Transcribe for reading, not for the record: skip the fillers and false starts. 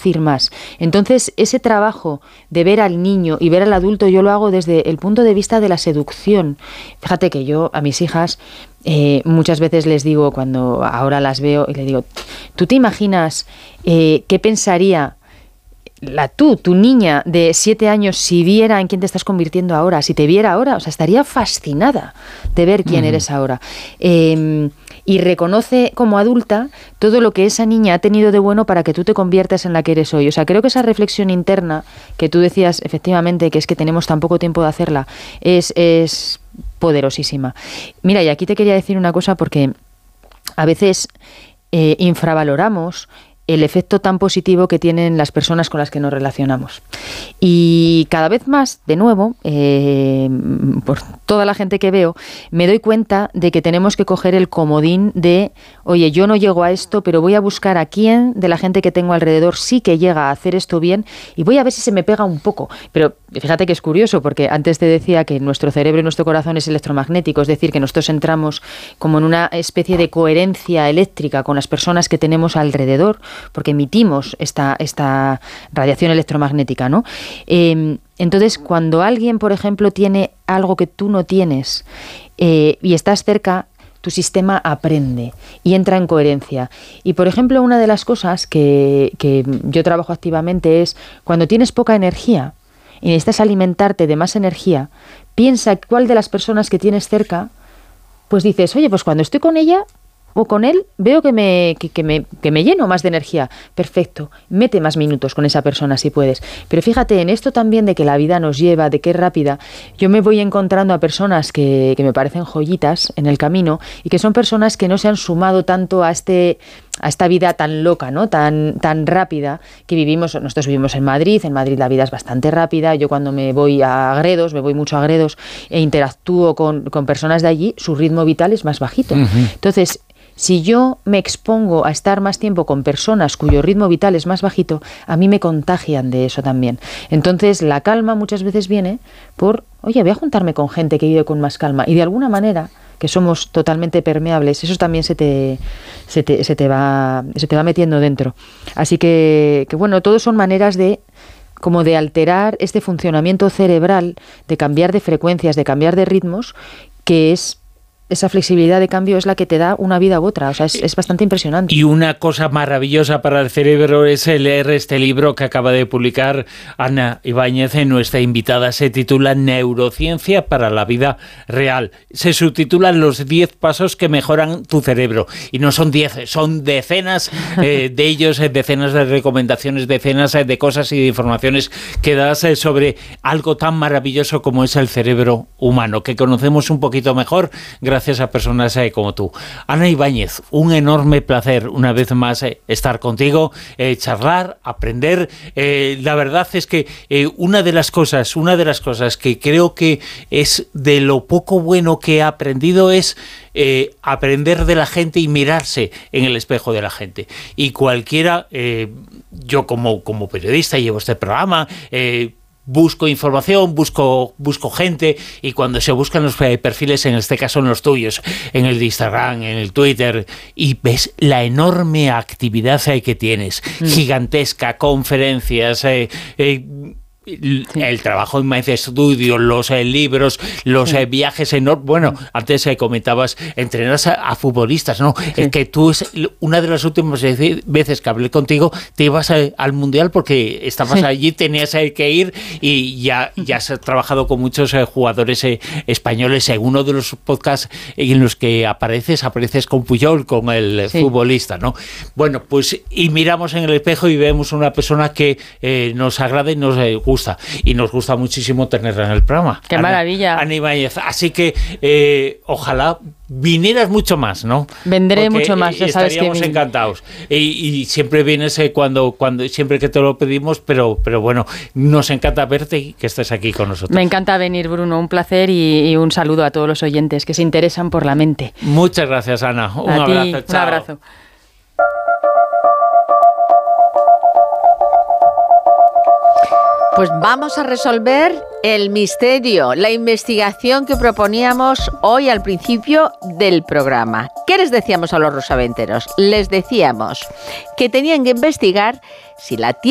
seducir más. Entonces, ese trabajo de ver al niño y ver al adulto, yo lo hago desde el punto de vista de la seducción. Fíjate que yo a mis hijas muchas veces les digo, cuando ahora las veo, y les digo, ¿tú te imaginas qué pensaría tu niña de 7 años si viera en quién te estás convirtiendo ahora, si te viera ahora? O sea, estaría fascinada de ver quién eres ahora. Y reconoce como adulta todo lo que esa niña ha tenido de bueno para que tú te conviertas en la que eres hoy. O sea, creo que esa reflexión interna que tú decías, efectivamente, que es que tenemos tan poco tiempo de hacerla, es poderosísima. Mira, y aquí te quería decir una cosa, porque a veces infravaloramos el efecto tan positivo que tienen las personas con las que nos relacionamos. Y cada vez más, de nuevo, por toda la gente que veo, me doy cuenta de que tenemos que coger el comodín de, oye, yo no llego a esto, pero voy a buscar a quién de la gente que tengo alrededor sí que llega a hacer esto bien y voy a ver si se me pega un poco. Pero fíjate que es curioso, porque antes te decía que nuestro cerebro y nuestro corazón es electromagnético, es decir, que nosotros entramos como en una especie de coherencia eléctrica con las personas que tenemos alrededor, porque emitimos esta radiación electromagnética, ¿no? Entonces, cuando alguien, por ejemplo, tiene algo que tú no tienes y estás cerca, tu sistema aprende y entra en coherencia. Y, por ejemplo, una de las cosas que yo trabajo activamente es cuando tienes poca energía y necesitas alimentarte de más energía, piensa cuál de las personas que tienes cerca, pues dices, oye, pues cuando estoy con ella o con él, veo que me lleno más de energía. Perfecto, mete más minutos con esa persona si puedes. Pero fíjate, en esto también de que la vida nos lleva, de que es rápida, yo me voy encontrando a personas que me parecen joyitas en el camino y que son personas que no se han sumado tanto a esta vida tan loca, ¿no? Tan rápida que vivimos. Nosotros vivimos en Madrid la vida es bastante rápida. Yo cuando me voy mucho a Gredos e interactúo con personas de allí, su ritmo vital es más bajito. Entonces, si yo me expongo a estar más tiempo con personas cuyo ritmo vital es más bajito, a mí me contagian de eso también. Entonces, la calma muchas veces viene por, oye, voy a juntarme con gente que vive con más calma. Y de alguna manera, que somos totalmente permeables, eso también se te va metiendo dentro. Así que bueno, todo son maneras de alterar este funcionamiento cerebral, de cambiar de frecuencias, de cambiar de ritmos, que es esa flexibilidad de cambio es la que te da una vida u otra. O sea, es bastante impresionante. Y una cosa maravillosa para el cerebro es leer este libro que acaba de publicar Ana Ibáñez, nuestra invitada. Se titula Neurociencia para la vida real. Se subtitulan los 10 pasos que mejoran tu cerebro. Y no son 10, son decenas de ellos, decenas de recomendaciones, decenas de cosas y de informaciones que das sobre algo tan maravilloso como es el cerebro humano, que conocemos un poquito mejor gracias a personas como tú. Ana Ibáñez, un enorme placer una vez más estar contigo, charlar, aprender. La verdad es que una de las cosas que creo que es de lo poco bueno que he aprendido es aprender de la gente y mirarse en el espejo de la gente. Y cualquiera, yo como periodista llevo este programa, busco información, busco gente, y cuando se buscan los perfiles, en este caso en los tuyos, en el de Instagram, en el Twitter, y ves la enorme actividad que tienes, gigantesca, conferencias, el trabajo en Mind Studio, los libros, los viajes enormes. Bueno, antes comentabas, entrenas a futbolistas, ¿no? Es que tú, una de las últimas veces que hablé contigo, te ibas al Mundial porque estabas allí, tenías que ir, y ya has trabajado con muchos jugadores españoles. En uno de los podcasts en los que apareces con Puyol, con el futbolista, ¿no? Bueno, pues, y miramos en el espejo y vemos una persona que nos agrada y nos gusta. Y nos gusta muchísimo tenerla en el programa. ¡Qué maravilla! Ana Ibáñez. Así que ojalá vinieras mucho más, ¿no? Vendré mucho más, ya sabes que estaríamos encantados. Y siempre vienes cuando siempre que te lo pedimos, pero bueno, nos encanta verte y que estés aquí con nosotros. Me encanta venir, Bruno, un placer, y un saludo a todos los oyentes que se interesan por la mente. Muchas gracias, Ana. Un abrazo. Un abrazo. Pues vamos a resolver el misterio, la investigación que proponíamos hoy al principio del programa. ¿Qué les decíamos a los rosaventeros? Les decíamos que tenían que investigar si la Tierra